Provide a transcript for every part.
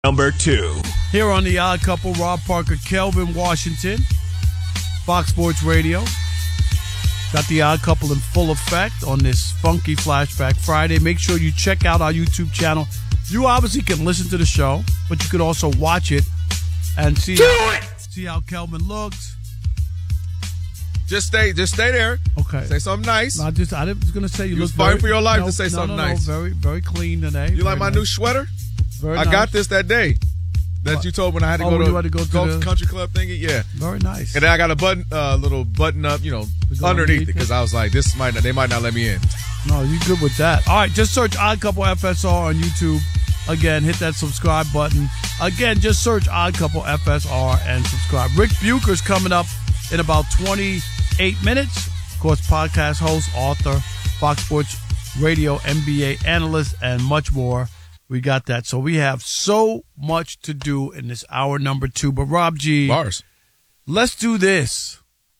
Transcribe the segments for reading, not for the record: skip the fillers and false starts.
Number 2. Here on The Odd Couple, Rob Parker, Kelvin Washington, Fox Sports Radio. Got The Odd Couple in full effect on this funky Flashback Friday. Make sure you check out our YouTube channel. You obviously can listen to the show, but you could also watch it and see how Kelvin looks. Just stay there. Okay. Say something nice. I was going to say you look fighting very, for your life to say something nice. Very, very clean today. You like my new sweater? Very I nice. got this that day that you told when I had to go to the country club thingy. Yeah. Very nice. And then I got a little button up, underneath it because I was like, they might not let me in. No, you good with that. All right, just search Odd Couple FSR on YouTube. Again, hit that subscribe button. Again, just search Odd Couple FSR and subscribe. Rick Bucher's coming up in about 28 minutes. Of course, podcast host, author, Fox Sports Radio, NBA analyst, and much more. We got that. So we have so much to do in this hour number 2. But Rob G, Bars. Let's do this.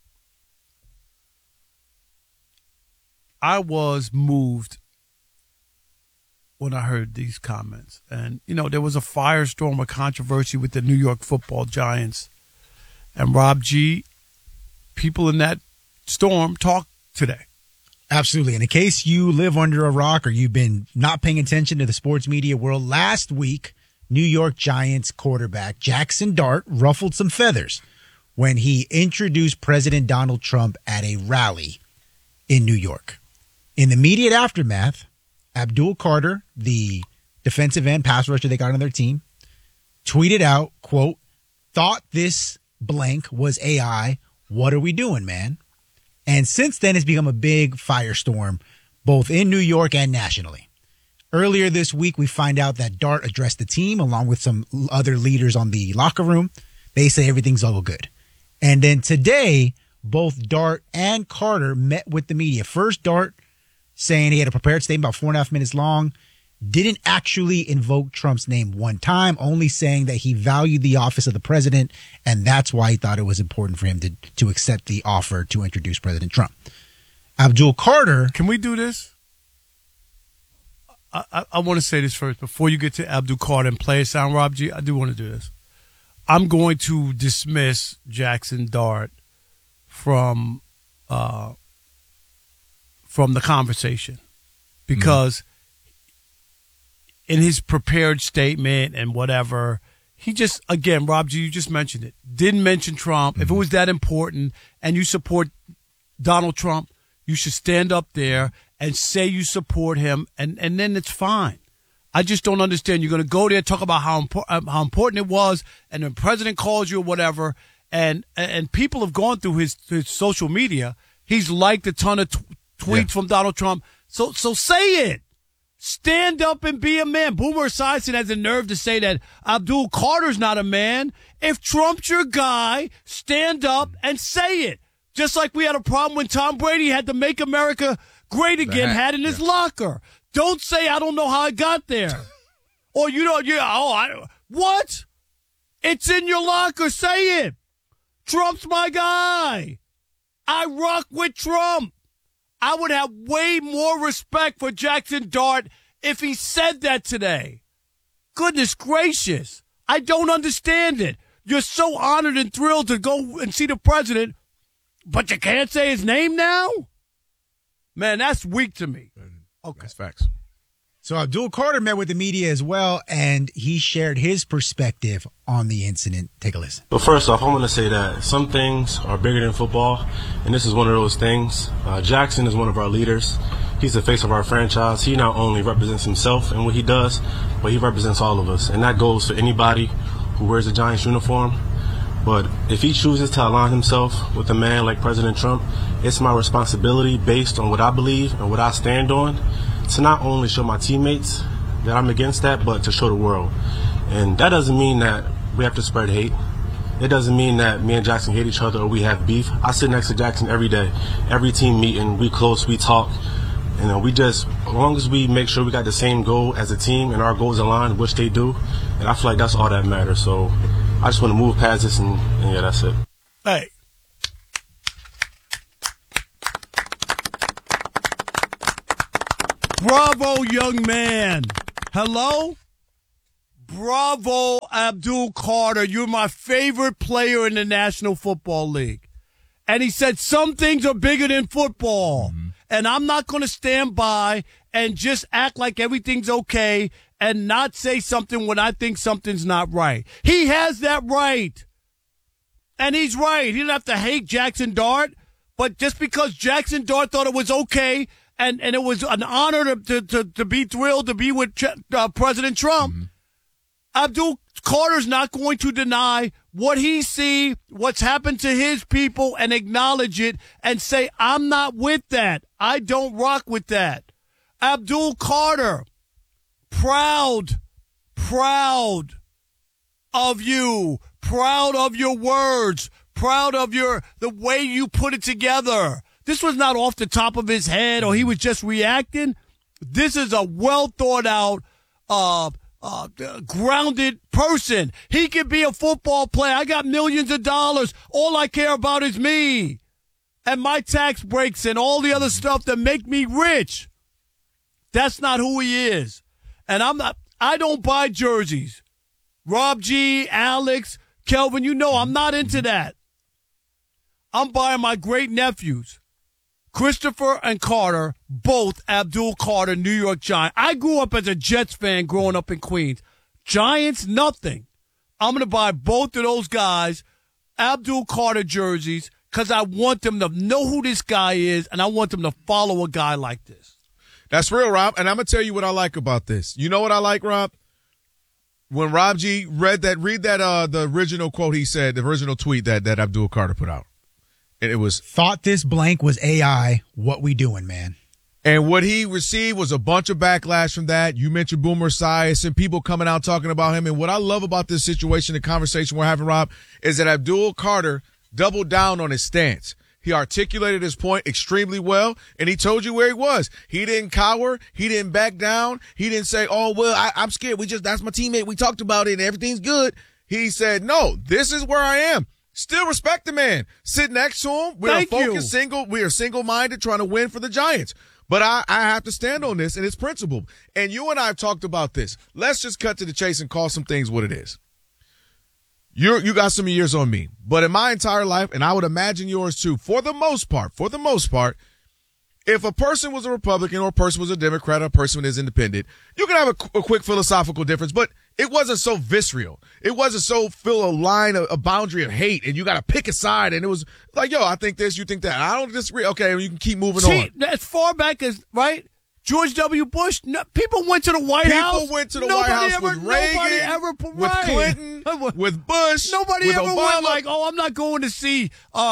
I was moved when I heard these comments. And, there was a firestorm of controversy with the New York Football Giants. And Rob G, people in that storm talked today. Absolutely. And in case you live under a rock or you've been not paying attention to the sports media world, last week, New York Giants quarterback Jackson Dart ruffled some feathers when he introduced President Donald Trump at a rally in New York. In the immediate aftermath, Abdul Carter, the defensive end pass rusher they got on their team, tweeted out, quote, "Thought this blank was AI. What are we doing, man?" And since then, it's become a big firestorm, both in New York and nationally. Earlier this week, we find out that Dart addressed the team along with some other leaders on the locker room. They say everything's all good. And then today, both Dart and Carter met with the media. First, Dart saying he had a prepared statement about 4.5 minutes long, didn't actually invoke Trump's name one time, only saying that he valued the office of the president, and that's why he thought it was important for him to accept the offer to introduce President Trump. Abdul Carter. Can we do this? I want to say this first before you get to Abdul Carter and play a sound, Rob G. I do want to do this. I'm going to dismiss Jackson Dart from the conversation because in his prepared statement and whatever, he just, again, Rob G, you just mentioned it, didn't mention Trump. If it was that important and you support Donald Trump, you should stand up there and say you support him, and then it's fine. I just don't understand. You're going to go there, talk about how important it was, and the president calls you or whatever, and people have gone through his social media. He's liked a ton of tweets from Donald Trump. So say it. Stand up and be a man. Boomer Esiason has the nerve to say that Abdul Carter's not a man. If Trump's your guy, stand up and say it. Just like we had a problem when Tom Brady had to Make America Great Again had in his locker. Don't say, I don't know how I got there. Or what? It's in your locker. Say it. Trump's my guy. I rock with Trump. I would have way more respect for Jackson Dart if he said that today. Goodness gracious. I don't understand it. You're so honored and thrilled to go and see the president, but you can't say his name now? Man, that's weak to me. Okay. That's facts. So Abdul Carter met with the media as well, and he shared his perspective on the incident. Take a listen. But first off, I want to say that some things are bigger than football, and this is one of those things. Jackson is one of our leaders. He's the face of our franchise. He not only represents himself and what he does, but he represents all of us, and that goes for anybody who wears a Giants uniform. But if he chooses to align himself with a man like President Trump, it's my responsibility, based on what I believe and what I stand on, to not only show my teammates that I'm against that, but to show the world. And that doesn't mean that we have to spread hate. It doesn't mean that me and Jackson hate each other or we have beef. I sit next to Jackson every day, every team meeting, we close, we talk. We just, as long as we make sure we got the same goal as a team and our goals align, which they do, and I feel like that's all that matters. So I just want to move past this, and yeah, that's it. Hey. Bravo, young man. Hello? Bravo, Abdul Carter. You're my favorite player in the National Football League. And he said, some things are bigger than football. Mm-hmm. And I'm not going to stand by and just act like everything's okay and not say something when I think something's not right. He has that right. And he's right. He didn't have to hate Jackson Dart. But just because Jackson Dart thought it was okay and it was an honor to be thrilled to be with President Trump, mm-hmm. Abdul Carter's not going to deny what he see, what's happened to his people, and acknowledge it and say, I'm not with that. I don't rock with that. Abdul Carter, proud of you, proud of your words, proud of the way you put it together. This was not off the top of his head or he was just reacting. This is a well thought out, grounded person. He could be a football player. I got millions of dollars. All I care about is me and my tax breaks and all the other stuff that make me rich. That's not who he is. And I don't buy jerseys. Rob G, Alex, Kelvin, I'm not into that. I'm buying my great nephews, Christopher and Carter, both Abdul Carter, New York Giants. I grew up as a Jets fan growing up in Queens. Giants, nothing. I'm going to buy both of those guys Abdul Carter jerseys because I want them to know who this guy is and I want them to follow a guy like this. That's real, Rob. And I'm going to tell you what I like about this. You know what I like, Rob? When Rob G read that, the original quote he said, the original tweet that Abdul Carter put out. And it was, thought this blank was AI. What we doing, man? And what he received was a bunch of backlash from that. You mentioned Boomer Esiason, people coming out talking about him. And what I love about this situation, the conversation we're having, Rob, is that Abdul Carter doubled down on his stance. He articulated his point extremely well, and he told you where he was. He didn't cower. He didn't back down. He didn't say, oh, well, I'm scared. That's my teammate. We talked about it, and everything's good. He said, no, this is where I am. Still respect the man. Sit next to him. We are single-minded trying to win for the Giants. But I have to stand on this and its principle. And you and I have talked about this. Let's just cut to the chase and call some things what it is. You got some years on me, but in my entire life, and I would imagine yours too, for the most part, if a person was a Republican or a person was a Democrat or a person is independent, you can have a quick philosophical difference, but it wasn't so visceral. It wasn't so fill a line, a boundary of hate, and you got to pick a side, and it was like, yo, I think this, you think that. I don't disagree. Okay, you can keep moving on. As far back as, right? George W. Bush, people went to the White House. People went to the White House with Reagan, with Clinton, with Bush. Nobody with ever Obama. went like, oh, I'm not going to see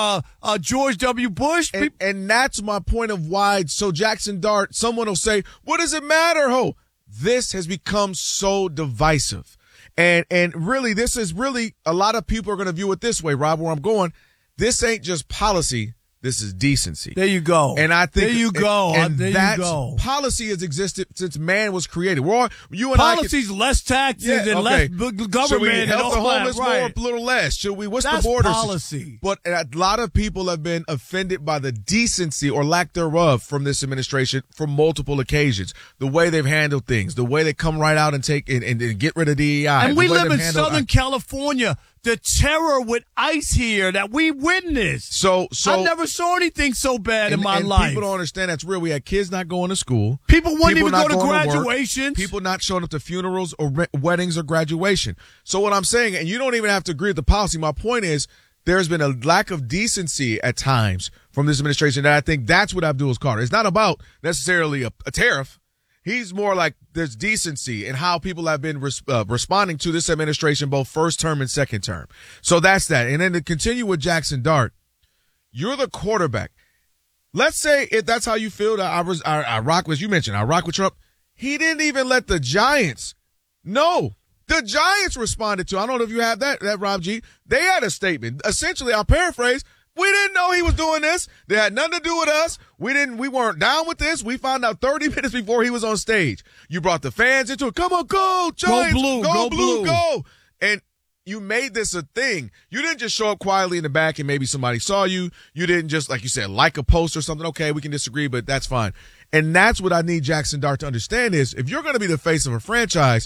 George W. Bush. And that's my point of why. So Jackson Dart, someone will say, what does it matter, ho? This has become so divisive. And really, this is really, a lot of people are going to view it this way, Rob, where I'm going. This ain't just policy. This is decency. There you go. And I think there you go. And there that you go. policy has existed since man was created. Policy's less taxes and less government. Should we help and all the homeless that, right. more, a little less? Should we? What's That's the border? Policy. But a lot of people have been offended by the decency or lack thereof from this administration for multiple occasions. The way they've handled things, the way they come right out and take and get rid of DEI. And we live in Southern California. The terror with ICE here that we witnessed. So I never saw anything so bad in my life. People don't understand that's real. We had kids not going to school. People wouldn't even go to graduations. People not showing up to funerals or weddings or graduation. So what I'm saying, and you don't even have to agree with the policy. My point is, there's been a lack of decency at times from this administration. And I think that's what Abdul Carter. It's not about necessarily a tariff. He's more like there's decency in how people have been responding to this administration, both first term and second term. So that's that. And then to continue with Jackson Dart, you're the quarterback. Let's say if that's how you feel, that I rock with, you mentioned, I rock with Trump. He didn't even let the Giants know. The Giants responded to, I don't know if you have that Rob G. They had a statement. Essentially, I'll paraphrase, we didn't know he was doing this. They had nothing to do with us. We weren't down with this. We found out 30 minutes before he was on stage. You brought the fans into it. Come on, go, Giants. Go blue. Go. And you made this a thing. You didn't just show up quietly in the back and maybe somebody saw you. You didn't just, like you said, like a post or something. Okay, we can disagree, but that's fine. And that's what I need Jackson Dart to understand is if you're going to be the face of a franchise,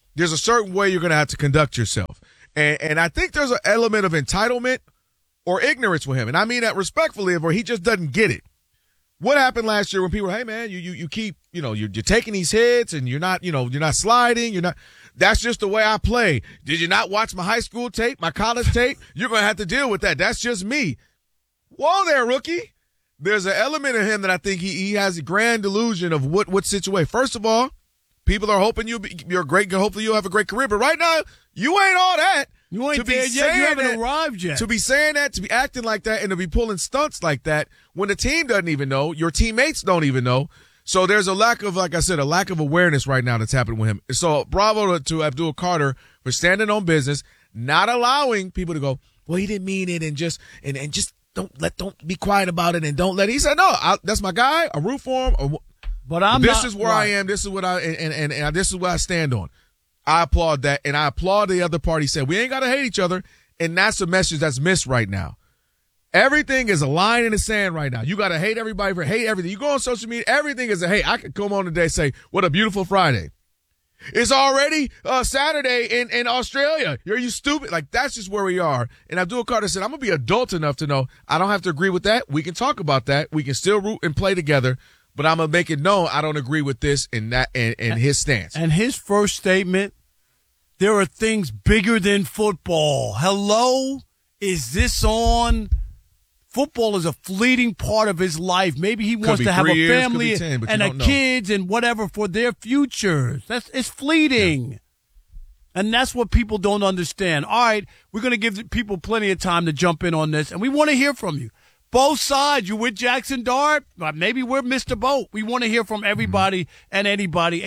there's a certain way you're going to have to conduct yourself. And I think there's an element of entitlement or ignorance with him. And I mean that respectfully, where he just doesn't get it. What happened last year when people were, hey man, you keep, you're taking these hits and you're not sliding. That's just the way I play. Did you not watch my high school tape, my college tape? You're going to have to deal with that. That's just me. Whoa there, rookie. There's an element of him that I think he has a grand delusion of what situation. First of all, people are hoping you're great. Hopefully you'll have a great career. But right now, you ain't all that. You ain't there yet. You haven't arrived yet. To be saying that, to be acting like that, and to be pulling stunts like that when the team doesn't even know, your teammates don't even know. So there's a lack of, like I said, a lack of awareness right now that's happening with him. So bravo to Abdul Carter for standing on business, not allowing people to go, well, he didn't mean it, and just don't be quiet about it, and don't let it. He said, no, that's my guy. I root for him. But this is where I am. This is what and this is what I stand on. I applaud that, and I applaud the other party said we ain't got to hate each other, and that's a message that's missed right now. Everything is a line in the sand right now. You got to hate everybody for hate everything. You go on social media, everything is a hate. I could come on today and say, what a beautiful Friday. It's already Saturday in Australia. Are you stupid? Like, that's just where we are. And Abdul Carter said, I'm going to be adult enough to know I don't have to agree with that. We can talk about that. We can still root and play together. But I'm going to make it known I don't agree with this and that and his stance. And his first statement, there are things bigger than football. Hello? Is this on? Football is a fleeting part of his life. Maybe he wants to have a family and kids and whatever for their futures. It's fleeting. Yeah. And that's what people don't understand. All right, we're going to give people plenty of time to jump in on this, and we want to hear from you. Both sides. You with Jackson Dart? Maybe we're Mr. Boat. We want to hear from everybody and anybody.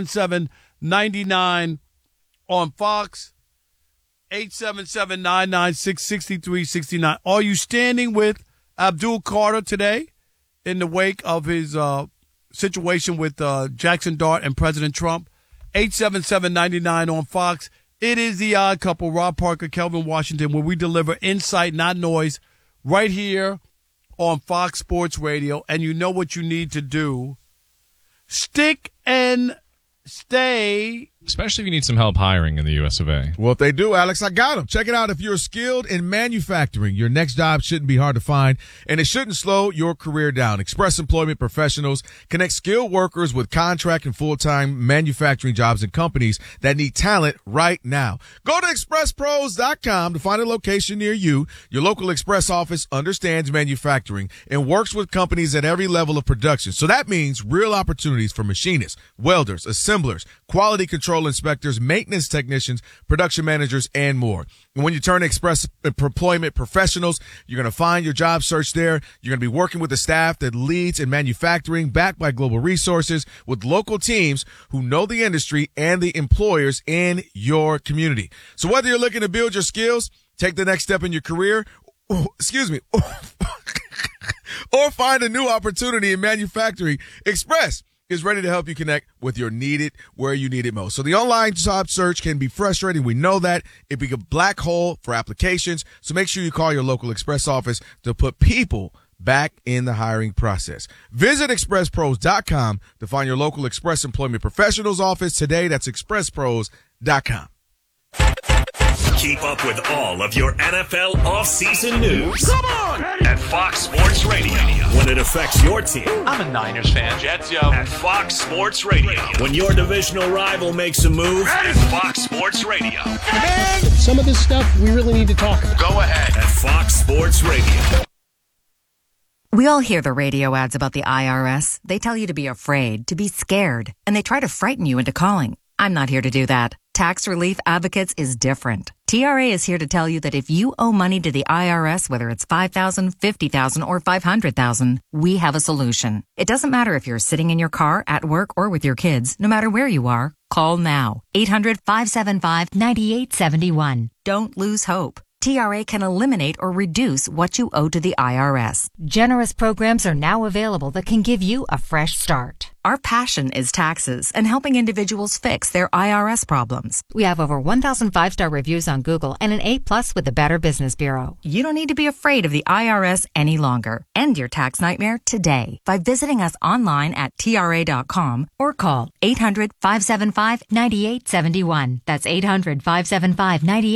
877-99 on Fox. 877-996-6369. Are you standing with Abdul Carter today in the wake of his situation with Jackson Dart and President Trump? 877-99 on Fox. It is the Odd Couple, Rob Parker, Kelvin Washington, where we deliver insight, not noise, right here on Fox Sports Radio. And you know what you need to do. Stick and stay. Especially if you need some help hiring in the U.S. of A. Well, if they do, Alex, I got them. Check it out. If you're skilled in manufacturing, your next job shouldn't be hard to find, and it shouldn't slow your career down. Express Employment Professionals connect skilled workers with contract and full-time manufacturing jobs and companies that need talent right now. Go to expresspros.com to find a location near you. Your local Express office understands manufacturing and works with companies at every level of production. So that means real opportunities for machinists, welders, assemblers, quality control inspectors, maintenance technicians, production managers, and more. And when you turn to Express Employment Professionals, you're going to find your job search there. You're going to be working with a staff that leads in manufacturing, backed by global resources, with local teams who know the industry and the employers in your community. So whether you're looking to build your skills, take the next step in your career, or find a new opportunity in manufacturing, Express is ready to help you connect with your needed where you need it most. So the online job search can be frustrating. We know that. It be a black hole for applications. So make sure you call your local Express office to put people back in the hiring process. Visit expresspros.com to find your local Express Employment Professionals office today. That's expresspros.com. Keep up with all of your NFL offseason news. Come on! At Fox Sports Radio. When it affects your team. I'm a Niners fan. Jets, yo. At Fox Sports Radio. When your divisional rival makes a move. At Fox Sports Radio. Man, some of this stuff we really need to talk about. Go ahead. At Fox Sports Radio. We all hear the radio ads about the IRS. They tell you to be afraid, to be scared, and they try to frighten you into calling. I'm not here to do that. Tax Relief Advocates is different. TRA is here to tell you that if you owe money to the IRS, whether it's $5,000, $50,000, or $500,000, we have a solution. It doesn't matter if you're sitting in your car, at work, or with your kids. No matter where you are, call now. 800-575-9871. Don't lose hope. TRA can eliminate or reduce what you owe to the IRS. Generous programs are now available that can give you a fresh start. Our passion is taxes and helping individuals fix their IRS problems. We have over 1,000 5-star reviews on Google and an A+ with the Better Business Bureau. You don't need to be afraid of the IRS any longer. End your tax nightmare today by visiting us online at TRA.com or call 800-575-9871. That's 800-575-9871.